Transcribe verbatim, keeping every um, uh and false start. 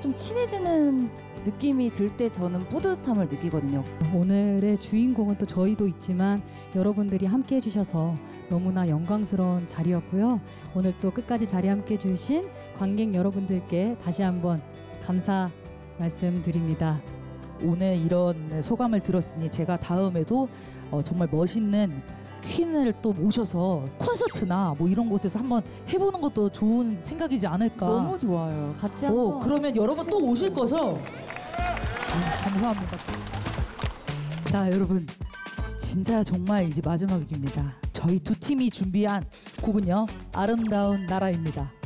좀 친해지는 느낌이 들 때 저는 뿌듯함을 느끼거든요. 오늘의 주인공은 또 저희도 있지만 여러분들이 함께 해주셔서 너무나 영광스러운 자리였고요. 오늘 또 끝까지 자리 함께 해주신 관객 여러분들께 다시 한번 감사 말씀드립니다. 오늘 이런 소감을 들었으니 제가 다음에도 어, 정말 멋있는 퀸을 또 모셔서 콘서트나 뭐 이런 곳에서 한번 해보는 것도 좋은 생각이지 않을까. 너무 좋아요. 같이 한번. 오, 그러면 여러분 또 오실 거죠? 아, 감사합니다. 자, 여러분 진짜 정말 이제 마지막입니다. 저희 두 팀이 준비한 곡은요, 아름다운 나라입니다.